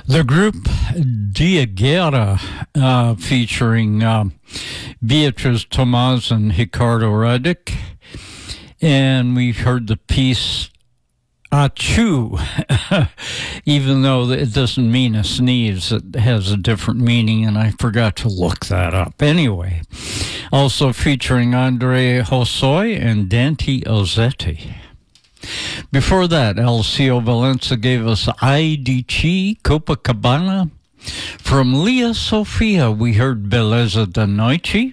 The group Dia Guerra, featuring Beatriz Tomás and Ricardo Radic. And we heard the piece Achoo, even though it doesn't mean a sneeze, it has a different meaning, and I forgot to look that up. Anyway, also featuring Andre Hosoi and Dante Ozzetti. Before that, Alcio Valenza gave us IDC Copacabana. From Lia Sofia, we heard Beleza da Noite.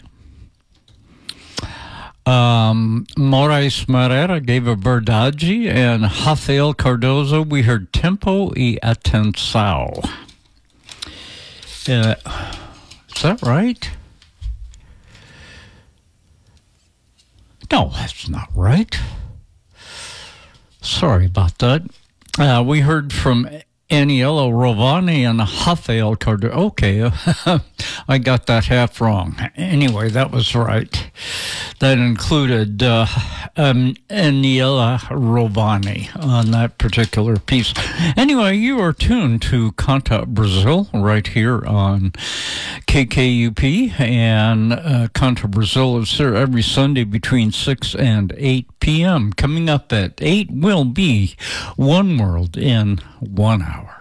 Moraes Moreira gave a Verdade, and Rafael Cardozo, we heard Tempo e Atenção. Is that right? No, that's not right. Sorry about that. We heard from Aniello Rovani and Rafael Cardozo. Okay, I got that half wrong. Anyway, that was right. That included Aniela Rovani on that particular piece. Anyway, you are tuned to Canta Brazil right here on KKUP, and Canta Brazil is here every Sunday between 6 and 8 p.m. Coming up at 8 will be One World in 1 hour.